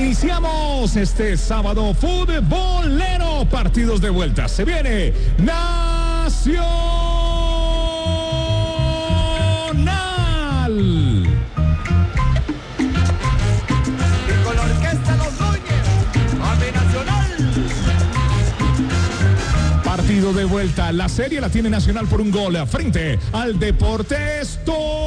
Iniciamos este sábado futbolero, partidos de vuelta. Se viene Nacional. Y con la orquesta Los Núñez, ¡Ave Nacional! Partido de vuelta. La serie la tiene Nacional por un gol frente al Deportes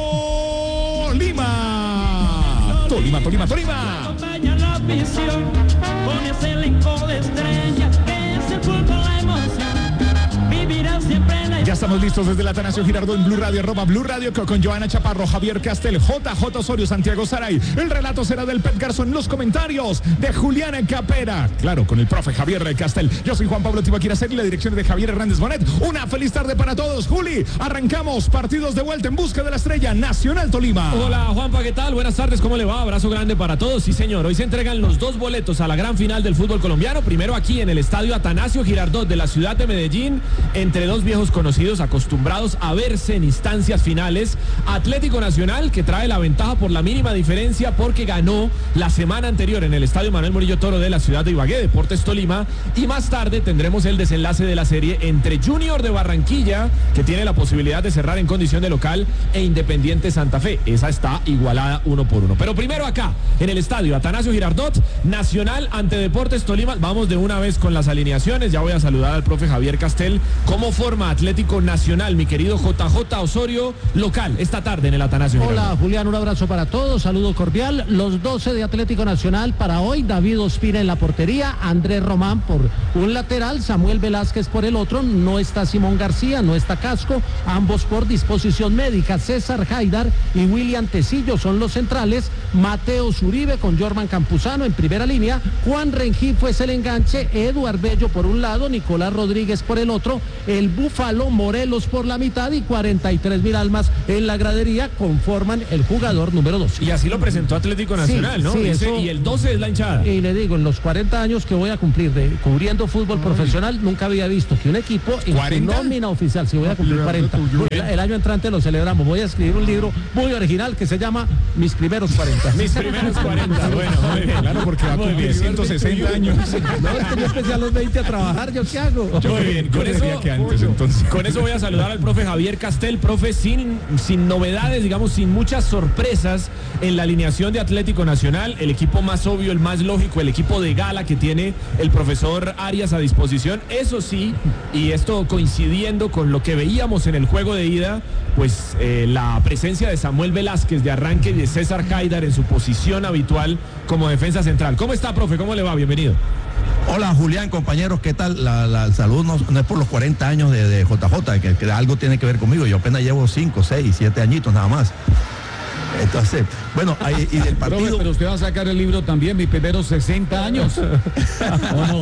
Tolima. Tolima. Acompaña la visión con ese elenco de estrellas que es el fútbol, la emoción. Vivirá siempre en la... Ya estamos listos desde el Atanasio Girardot en Blue Radio, @Blue Radio, con Joana Chaparro, Javier Castel, JJ Osorio, Santiago Saray. El relato será del Pet Garzón, los comentarios de Julián Capera. Claro, con el profe Javier Castel. Yo soy Juan Pablo Tibaquira y la dirección de Javier Hernández Bonet. Una feliz tarde para todos. Juli, arrancamos partidos de vuelta en busca de la estrella Nacional Tolima. Hola Juanpa, ¿qué tal? Buenas tardes, ¿cómo le va? Abrazo grande para todos. Sí señor, hoy se entregan los 2 boletos a la gran final del fútbol colombiano. Primero aquí en el estadio Atanasio Girardot de la ciudad de Medellín, entre 2 viejos conocidos acostumbrados a verse en instancias finales. Atlético Nacional, que trae la ventaja por la mínima diferencia porque ganó la semana anterior en el estadio Manuel Murillo Toro de la ciudad de Ibagué, Deportes Tolima. Y más tarde tendremos el desenlace de la serie entre Junior de Barranquilla, que tiene la posibilidad de cerrar en condición de local, e Independiente Santa Fe. Esa está igualada 1-1. Pero primero acá, en el estadio Atanasio Girardot, Nacional ante Deportes Tolima. Vamos de una vez con las alineaciones. Ya voy a saludar al profe Javier Castel. ¿Cómo forma Atlético Nacional, mi querido JJ Osorio, local esta tarde en el Atanasio Girardot? Hola Julián, un abrazo para todos, saludo cordial. Los 12 de Atlético Nacional para hoy: David Ospina en la portería, Andrés Román por un lateral, Samuel Velázquez por el otro, no está Simón García, no está Casco, ambos por disposición médica. César Haidar y William Tecillo son los centrales, Mateo Zuribe con Jorman Campuzano en primera línea, Juan Rengifo es el enganche, Eduard Bello por un lado, Nicolás Rodríguez por el otro, el Búfalo Morelos por la mitad y 43.000 almas en la gradería conforman el jugador número 12. Y así lo presentó Atlético Nacional, ¿no? Sí, Dice, y el 12 es la hinchada. Y le digo, en los 40 años que voy a cumplir cubriendo fútbol profesional, nunca había visto que un equipo en su nómina oficial, si voy a cumplir 40, el año entrante lo celebramos. Voy a escribir un libro muy original que se llama Mis primeros 40. Mis primeros 40, bueno, muy bien. Claro, porque va a cumplir 160 años. No, es que yo empecé a los 20 a trabajar, ¿yo qué hago? Muy bien, con eso voy a saludar al profe Javier Castel. Profe, sin novedades, digamos, sin muchas sorpresas en la alineación de Atlético Nacional, el equipo más obvio, el más lógico, el equipo de gala que tiene el profesor Arias a disposición. Eso sí, y esto coincidiendo con lo que veíamos en el juego de ida, pues la presencia de Samuel Velázquez de arranque y de César Haidar en su posición habitual como defensa central. ¿Cómo está, profe? ¿Cómo le va? Bienvenido. Hola Julián, compañeros, ¿qué tal? El saludo no es por los 40 años de JJ, que algo tiene que ver conmigo. Yo apenas llevo 5, 6, 7 añitos nada más. Entonces, bueno, ahí, y del partido... Profe, pero usted va a sacar el libro también, mis primeros 60 años. ¿O no?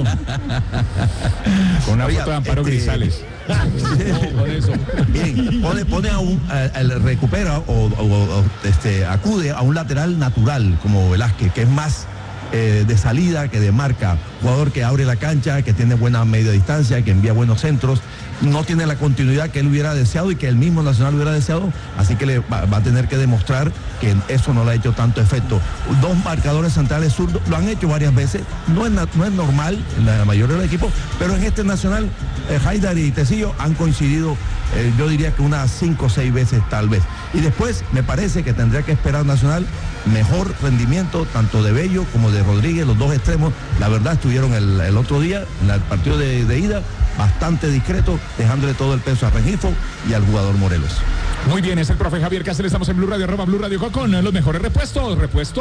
Con una foto de Amparo Grisales. No, por eso. Bien, pone recupera o acude a un lateral natural como Velázquez, que es más de salida que de marca, jugador que abre la cancha, que tiene buena media distancia, que envía buenos centros, no tiene la continuidad que él hubiera deseado y que el mismo Nacional hubiera deseado, así que va a tener que demostrar que eso no le ha hecho tanto efecto. 2 marcadores centrales zurdos, lo han hecho varias veces, no es normal en la mayoría del equipo, pero en este Nacional, Haidar y Tecillo han coincidido, yo diría que unas 5 o 6 veces tal vez. Y después me parece que tendría que esperar Nacional mejor rendimiento, tanto de Bello como de Rodríguez, los 2 extremos, la verdad estuvieron el otro día, en el partido de ida, bastante discreto, dejándole todo el peso a Rengifo y al jugador Morelos. Muy bien, es el profe Javier Castel, estamos en Blue Radio, @Blue Radio con los mejores repuestos.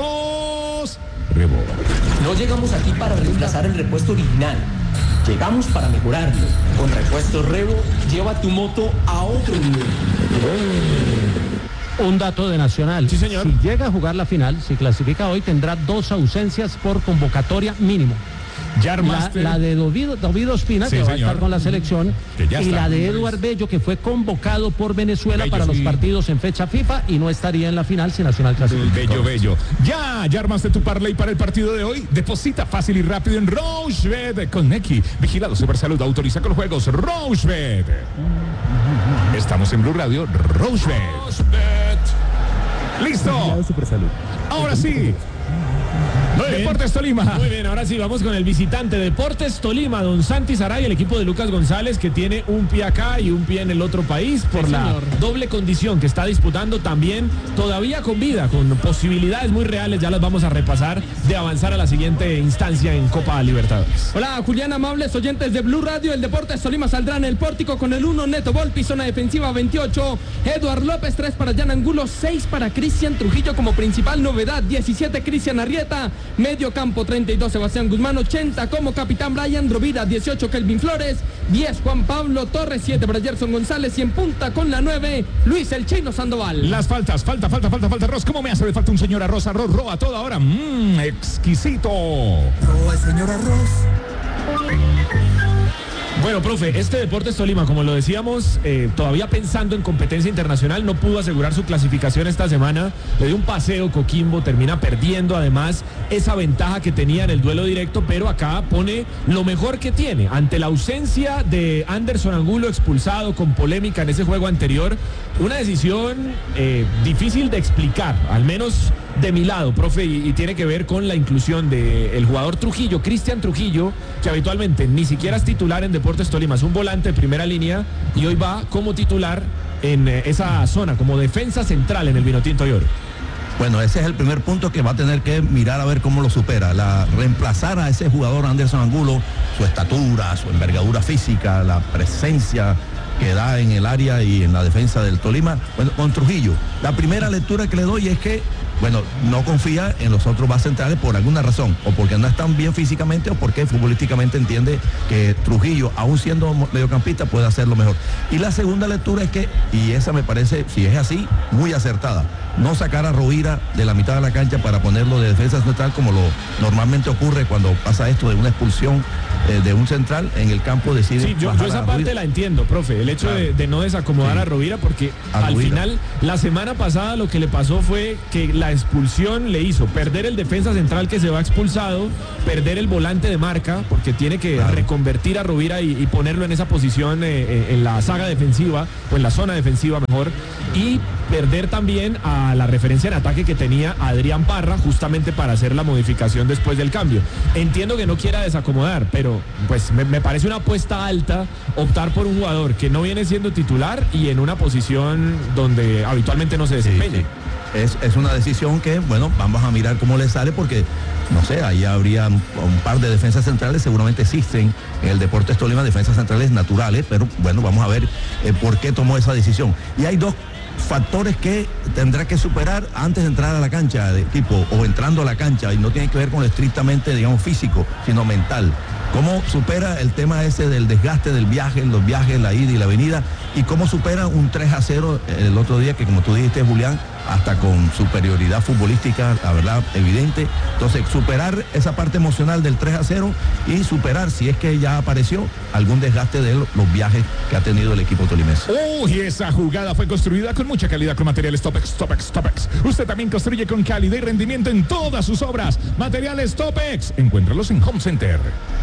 Rebo. No llegamos aquí para reemplazar el repuesto original. Llegamos para mejorarlo. Con Repuesto Rebo, lleva tu moto a otro nivel. Un dato de Nacional. Sí, señor. Si llega a jugar la final, si clasifica hoy, tendrá 2 ausencias por convocatoria mínimo. La de David Ospina, sí, que va a estar con la selección, y la de Eduard Bello, que fue convocado por Venezuela para los partidos en fecha FIFA y no estaría en la final si Nacional clasifica. Bello. Ya armaste tu parlay para el partido de hoy. Deposita fácil y rápido en Rochebet con Neki. Vigilado Supersalud, autoriza con los juegos. Rochebet. Estamos en Blue Radio. Rochebet. Listo. Ahora sí. Deportes Tolima. Muy bien, ahora sí, vamos con el visitante Deportes Tolima, don Santi Saray, el equipo de Lucas González, que tiene un pie acá y un pie en el otro país por la doble condición que está disputando, también todavía con vida, con posibilidades muy reales, ya las vamos a repasar, de avanzar a la siguiente instancia en Copa Libertadores. Hola, Julián, amables oyentes de Blue Radio. El Deportes Tolima saldrá en el pórtico con el 1 Neto Volpi, zona defensiva 28, Eduard López, 3 para Jan Angulo, 6 para Cristian Trujillo como principal novedad, 17 Cristian Arrieta, medio campo 32 Sebastián Guzmán, 80 como capitán Brian Rovira, 18 Kelvin Flores, 10 Juan Pablo Torres, 7 para Gerson González y en punta con la 9 Luis el Chino Sandoval. Las faltas, falta arroz. ¿Cómo me hace falta un señor arroz roa toda hora? Exquisito. Roa, señor arroz. Bueno, profe, este Deportes Tolima, como lo decíamos, todavía pensando en competencia internacional, no pudo asegurar su clasificación esta semana. Le dio un paseo Coquimbo, termina perdiendo además esa ventaja que tenía en el duelo directo, pero acá pone lo mejor que tiene. Ante la ausencia de Anderson Angulo expulsado con polémica en ese juego anterior, una decisión difícil de explicar, al menos de mi lado, profe, y tiene que ver con la inclusión del jugador Trujillo, Cristian Trujillo, que habitualmente ni siquiera es titular en Deportes Tolima, es un volante de primera línea y hoy va como titular en esa zona, como defensa central en el Vinotinto y Oro. Bueno, ese es el primer punto que va a tener que mirar a ver cómo lo supera. Reemplazar a ese jugador Anderson Angulo, su estatura, su envergadura física, la presencia que da en el área y en la defensa del Tolima. Bueno, con Trujillo, la primera lectura que le doy es que, bueno, no confía en los otros bases centrales por alguna razón, o porque no están bien físicamente o porque futbolísticamente entiende que Trujillo, aún siendo mediocampista, puede hacerlo mejor. Y la segunda lectura es que, y esa me parece, si es así, muy acertada, no sacar a Rovira de la mitad de la cancha para ponerlo de defensa central como lo normalmente ocurre cuando pasa esto de una expulsión de un central en el campo. Decide. Sí, yo esa parte la entiendo, profe, el hecho de no desacomodar a Rovira, porque al final la semana pasada lo que le pasó fue que la expulsión le hizo perder el defensa central que se va expulsado, perder el volante de marca porque tiene que reconvertir a Rovira y ponerlo en esa posición en la saga defensiva o en la zona defensiva mejor, y perder también a la referencia en ataque que tenía Adrián Parra justamente para hacer la modificación después del cambio. Entiendo que no quiera desacomodar, pero pues me parece una apuesta alta optar por un jugador que no viene siendo titular y en una posición donde habitualmente no se desempeña. Es una decisión que, bueno, vamos a mirar cómo le sale, porque, no sé, ahí habría un par de defensas centrales, seguramente existen en el Deportes Tolima defensas centrales naturales, pero bueno, vamos a ver por qué tomó esa decisión. Y hay dos factores que tendrá que superar antes de entrar a la cancha de equipo o entrando a la cancha, y no tiene que ver con lo estrictamente, digamos, físico, sino mental. ¿Cómo supera el tema ese del desgaste del viaje, los viajes, la ida y la venida? ¿Y cómo supera un 3-0 el otro día, que como tú dijiste, Julián, hasta con superioridad futbolística, la verdad, evidente? Entonces, superar esa parte emocional del 3-0 y superar, si es que ya apareció, algún desgaste de los viajes que ha tenido el equipo tolimense. Y esa jugada fue construida con mucha calidad con materiales Topex. Usted también construye con calidad y rendimiento en todas sus obras. Materiales Topex. Encuéntralos en Home Center.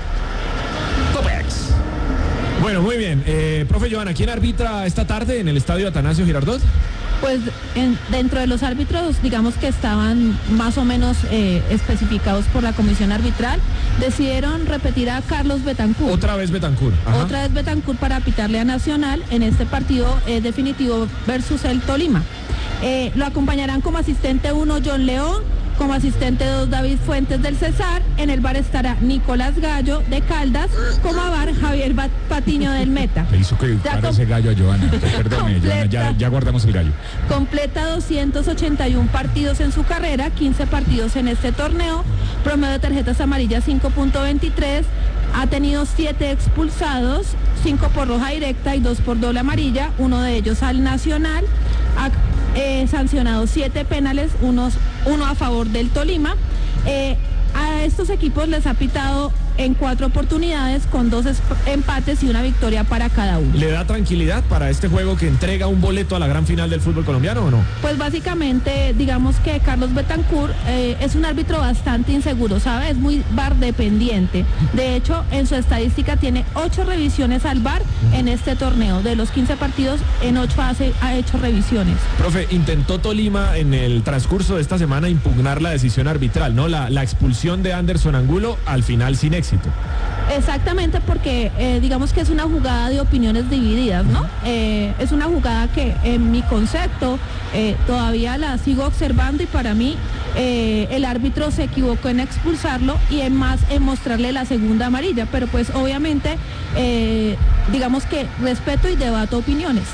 Topex. Bueno, muy bien. Profe Johanna, ¿quién arbitra esta tarde en el estadio Atanasio Girardot? Pues dentro de los árbitros, digamos que estaban más o menos especificados por la comisión arbitral, decidieron repetir a Carlos Betancourt. Otra vez Betancourt. Ajá. Otra vez Betancourt para pitarle a Nacional en este partido definitivo versus el Tolima. Lo acompañarán como asistente 1 John León, como asistente 2 David Fuentes del Cesar. En el bar estará Nicolás Gallo de Caldas, como a bar Javier Patiño del Meta. Le hizo que para ese gallo a Johanna. Perdone, Johanna, ya guardamos el gallo. Completa 281 partidos en su carrera, 15 partidos en este torneo, promedio de tarjetas amarillas 5.23, ha tenido 7 expulsados, 5 por roja directa y 2 por doble amarilla, uno de ellos al Nacional. Ha sancionado 7 penales, uno a favor del Tolima. A estos equipos les ha pitado en 4 oportunidades con 2 empates y una victoria para cada uno. ¿Le da tranquilidad para este juego que entrega un boleto a la gran final del fútbol colombiano o no? Pues básicamente, digamos que Carlos Betancourt es un árbitro bastante inseguro, ¿sabe? Es muy VAR dependiente. De hecho, en su estadística tiene 8 revisiones al VAR en este torneo. De los 15 partidos, en 8 ha hecho revisiones. Profe, intentó Tolima en el transcurso de esta semana impugnar la decisión arbitral, ¿no? La expulsión de Anderson Angulo, al final sin éxito. Exactamente, porque digamos que es una jugada de opiniones divididas, ¿no? Es una jugada que en mi concepto todavía la sigo observando y para mí el árbitro se equivocó en expulsarlo y en mostrarle la segunda amarilla, pero pues obviamente digamos que respeto y debato opiniones.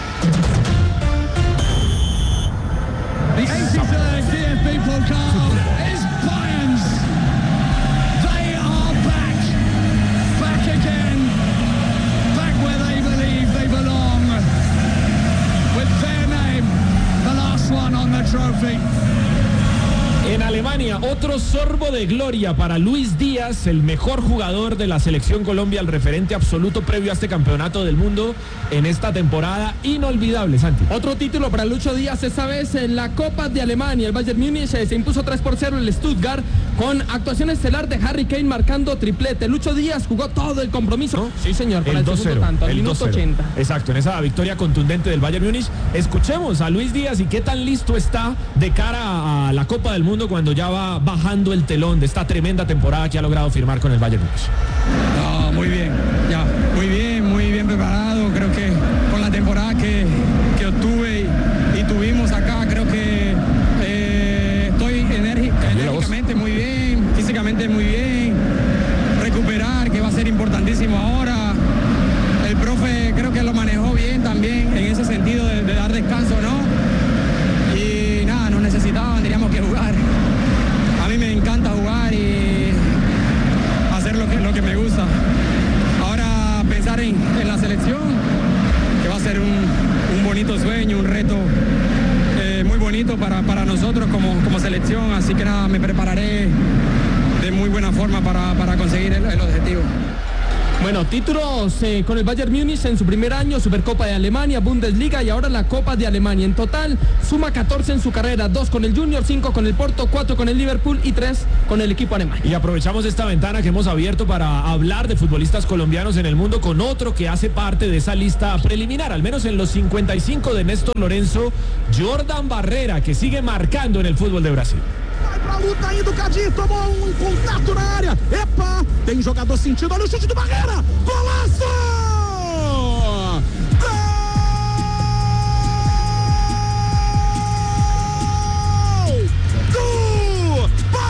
The 83rd DFB Pokal is Bayern's. They are back again, back where they believe they belong, with their name, the last one on the trophy. En Alemania, otro sorbo de gloria para Luis Díaz, el mejor jugador de la selección Colombia, el referente absoluto previo a este campeonato del mundo en esta temporada inolvidable, Santi. Otro título para Lucho Díaz, esta vez en la Copa de Alemania. El Bayern Múnich se impuso 3-0 el Stuttgart con actuación estelar de Harry Kane marcando triplete. Lucho Díaz jugó todo el compromiso. ¿No? Sí, señor, para el segundo tanto, al minuto 80. Exacto, en esa victoria contundente del Bayern Múnich. Escuchemos a Luis Díaz y qué tan listo está de cara a la Copa del Mundo cuando ya va bajando el telón de esta tremenda temporada que ha logrado firmar con el Bayern Múnich. No, muy bien, ya, muy bien preparado. Creo que con la temporada que obtuve y tuvimos acá, creo que estoy enérgicamente muy bien, físicamente muy bien. Recuperar, que va a ser importantísimo ahora. El profe creo que lo manejó bien también en ese sentido de dar descanso, ¿no? Y nada, nos necesitaban, teníamos que jugar. A mí me encanta jugar y hacer lo que me gusta. Ahora pensar en la selección, que va a ser un bonito sueño, un reto muy bonito para nosotros como selección. Así que nada, me prepararé de muy buena forma para conseguir el objetivo. Bueno, títulos con el Bayern Múnich en su primer año, Supercopa de Alemania, Bundesliga y ahora la Copa de Alemania. En total suma 14 en su carrera, 2 con el Junior, 5 con el Porto, 4 con el Liverpool y 3 con el equipo alemán. Y aprovechamos esta ventana que hemos abierto para hablar de futbolistas colombianos en el mundo con otro que hace parte de esa lista preliminar, al menos en los 55 de Néstor Lorenzo, Jordan Barrera, que sigue marcando en el fútbol de Brasil. Vai pra luta aí do Cadinho, tomou contato na área. Epa, tem jogador sentido, olha o chute do Barreira. Golaço! Gol!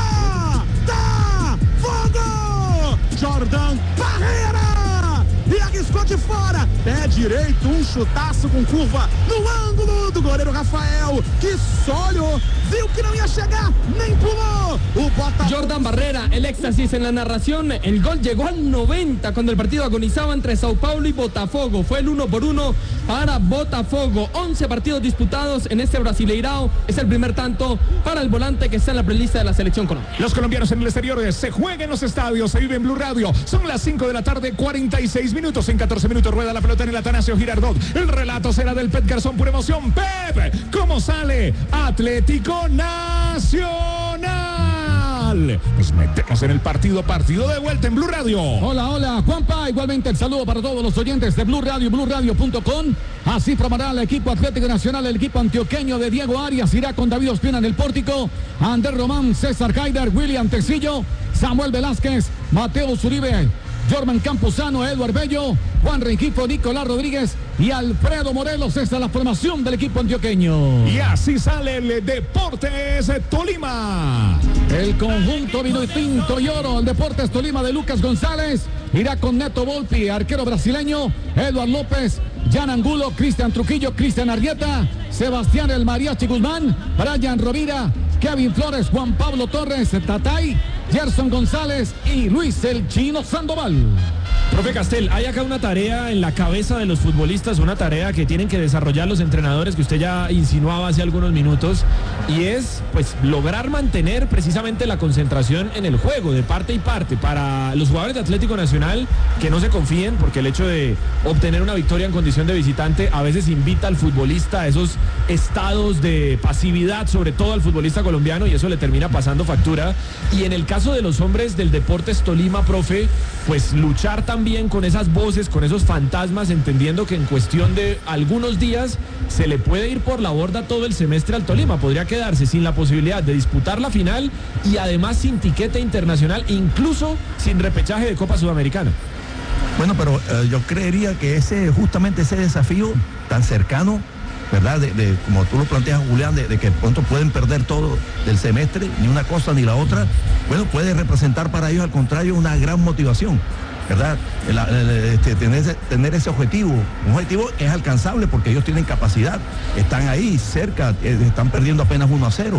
Do Botafogo! Jordan Barreira! E arriscou de fora. Pé direito, chutaço com curva no ângulo do goleiro Rafael, que só olhou, viu que não ia chegar, nem pulou. Jordan Barrera, el éxtasis en la narración. El gol llegó al 90 cuando el partido agonizaba entre Sao Paulo y Botafogo. Fue el 1-1 para Botafogo. 11 partidos disputados en este Brasileirao. Es el primer tanto para el volante que está en la prelista de la selección colombiana. Los colombianos en el exterior se juegan en los estadios, se vive en Blue Radio. Son las 5 de la tarde, 46 minutos. En 14 minutos rueda la pelota en el Atanasio Girardot. El relato será del Pet Garzón, pura emoción. Pep, ¿cómo sale Atlético Nacional? Nos metemos en el partido de vuelta en Blue Radio. Hola, Juanpa, igualmente el saludo para todos los oyentes de Blue Radio, BlueRadio.com. Así formará el equipo Atlético Nacional, el equipo antioqueño de Diego Arias, irá con David Ospina en el pórtico, Andrés Román, César Haider, William Tecillo, Samuel Velázquez, Mateo Zuribe, Jorman Campuzano, Eduard Bello, Juan Rengifo, Nicolás Rodríguez y Alfredo Morelos. Esta es la formación del equipo antioqueño. Y así sale el Deportes Tolima. El conjunto vino tinto y oro, el Deportes Tolima de Lucas González, irá con Neto Volpi, arquero brasileño, Eduard López, Jan Angulo, Cristian Trujillo, Cristian Arrieta, Sebastián El Mariachi Guzmán, Brian Rovira, Kevin Flores, Juan Pablo Torres, Tatay, Gerson González y Luis El Chino Sandoval. Profe Castel, hay acá una tarea en la cabeza de los futbolistas, una tarea que tienen que desarrollar los entrenadores que usted ya insinuaba hace algunos minutos, y es pues lograr mantener precisamente la concentración en el juego de parte y parte para los jugadores de Atlético Nacional, que no se confíen, porque el hecho de obtener una victoria en condición de visitante a veces invita al futbolista a esos estados de pasividad, sobre todo al futbolista colombiano, y eso le termina pasando factura. Y en el caso de los hombres del Deportes Tolima, profe, pues luchar también con esas voces, con esos fantasmas, entendiendo que en cuestión de algunos días se le puede ir por la borda todo el semestre al Tolima. Podría quedarse sin la posibilidad de disputar la final y además sin tiquete internacional, incluso sin repechaje de Copa Sudamericana. Bueno, pero yo creería que justamente ese desafío tan cercano, ¿verdad? De como tú lo planteas, Julián, de que pronto pueden perder todo del semestre, ni una cosa ni la otra, bueno, puede representar para ellos, al contrario, una gran motivación, ¿verdad? Tener ese objetivo, un objetivo que es alcanzable porque ellos tienen capacidad, están ahí cerca, están perdiendo apenas 1-0.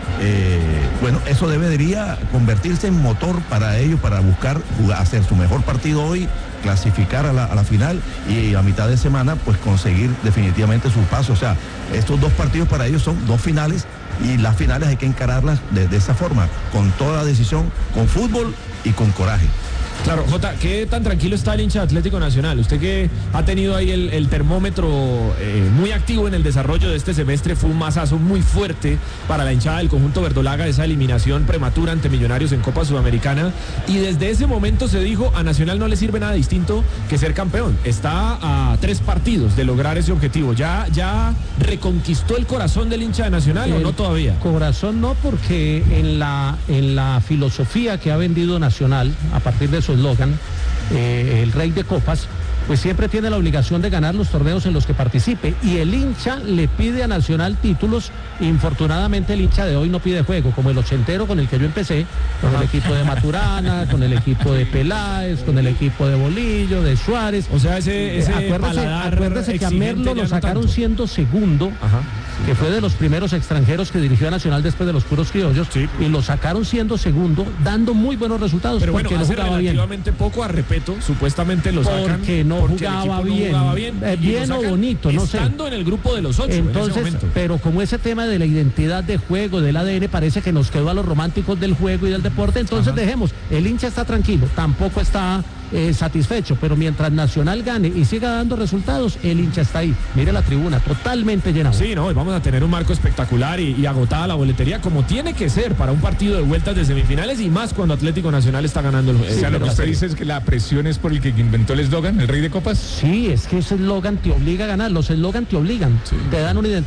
Bueno, eso debería convertirse en motor para ellos, para buscar hacer su mejor partido hoy, clasificar a la final y a mitad de semana pues conseguir definitivamente su paso. O sea, estos dos partidos para ellos son dos finales, y las finales hay que encararlas de esa forma, con toda decisión, con fútbol y con coraje. Claro, Jota, ¿qué tan tranquilo está el hincha de Atlético Nacional? Usted que ha tenido ahí el termómetro muy activo en el desarrollo de este semestre, fue un mazazo muy fuerte para la hinchada del conjunto verdolaga, esa eliminación prematura ante Millonarios en Copa Sudamericana, y desde ese momento se dijo, a Nacional no le sirve nada distinto que ser campeón. Está a 3 partidos de lograr ese objetivo. ¿Ya reconquistó el corazón del hincha de Nacional o no todavía? Corazón no, porque en la filosofía que ha vendido Nacional, a partir de su eslogan, el rey de copas, pues siempre tiene la obligación de ganar los torneos en los que participe, y el hincha le pide a Nacional títulos. Infortunadamente el hincha de hoy no pide juego, como el ochentero con el que yo empecé, con el equipo de Maturana, con el equipo de Peláez, con el equipo de Bolillo, de Suárez. O sea, ese acuérdese que a Merlo lo sacaron tanto, siendo segundo, que fue de los primeros extranjeros que dirigió a Nacional después de los puros criollos, sí, y lo sacaron siendo segundo, dando muy buenos resultados. Pero porque bueno, no hace jugaba relativamente bien. Poco a Repeto, supuestamente lo sacan porque no jugaba bien, bien o bonito, no sé. Estando en el grupo de los 8 entonces, en ese momento. Pero como ese tema de la identidad de juego, del ADN, parece que nos quedó a los románticos del juego y del deporte, entonces dejemos, el hincha está tranquilo, tampoco está satisfecho, pero mientras Nacional gane y siga dando resultados, el hincha está ahí. Mire la tribuna, totalmente llena. Sí, no, y vamos a tener un marco espectacular y agotada la boletería, como tiene que ser para un partido de vueltas de semifinales, y más cuando Atlético Nacional está ganando el juego. O sea, lo que usted dice es que la presión es por el que inventó el eslogan, el rey de copas. Sí, es que ese eslogan te obliga a ganar, los eslogan te obligan, te dan una identidad.